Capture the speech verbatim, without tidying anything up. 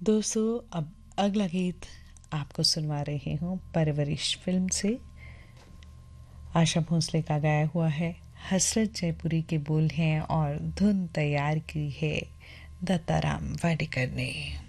दोस्तों, अब अगला गीत आपको सुनवा रही हूँ परवरिश फिल्म से। आशा भोसले का गाया हुआ है, हसरत जयपुरी के बोल हैं और धुन तैयार की है दत्ताराम वाडेकर ने।